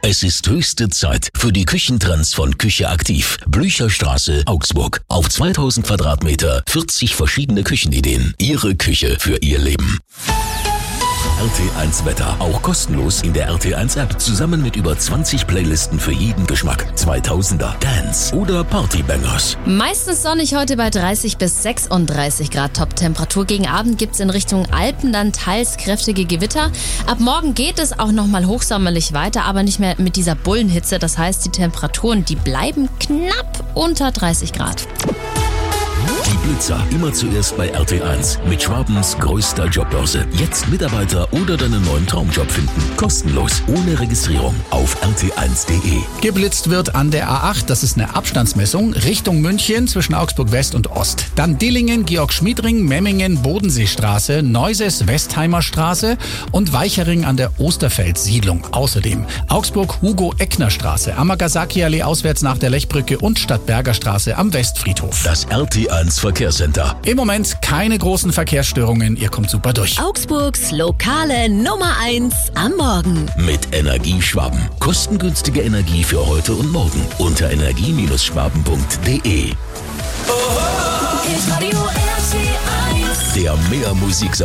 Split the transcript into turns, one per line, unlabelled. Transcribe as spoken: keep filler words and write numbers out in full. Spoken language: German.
Es ist höchste Zeit für die Küchentrends von Küche Aktiv. Blücherstraße, Augsburg. Auf zweitausend Quadratmeter, vierzig verschiedene Küchenideen. Ihre Küche für Ihr Leben. R T eins Wetter. Auch kostenlos in der R T eins App. Zusammen mit über zwanzig Playlisten für jeden Geschmack. zweitausender, Dance oder Partybangers.
Meistens sonnig heute bei dreißig bis sechsunddreißig Grad Top-Temperatur. Gegen Abend gibt's in Richtung Alpen dann teils kräftige Gewitter. Ab morgen geht es auch nochmal hochsommerlich weiter, aber nicht mehr mit dieser Bullenhitze. Das heißt, die Temperaturen, die bleiben knapp unter dreißig Grad.
Die Blitzer immer zuerst bei R T eins mit Schwabens größter Jobbörse. Jetzt Mitarbeiter oder deinen neuen Traumjob finden. Kostenlos, ohne Registrierung auf r t eins punkt d e.
Geblitzt wird an der A acht, das ist eine Abstandsmessung, Richtung München zwischen Augsburg West und Ost. Dann Dillingen, Georg-Schmiedring, Memmingen, Bodenseestraße, Neuses, Westheimer Straße und Weichering an der Osterfeld-Siedlung. Außerdem Augsburg-Hugo-Eckner-Straße, Amagasaki-Allee auswärts nach der Lechbrücke und Stadtberger Straße am Westfriedhof.
Das R T eins Verkehrscenter.
Im Moment keine großen Verkehrsstörungen, ihr kommt super durch.
Augsburgs lokale Nummer eins am Morgen.
Mit Energieschwaben. Kostengünstige Energie für heute und morgen. Unter energie schwaben punkt d e. Der Mehr Musik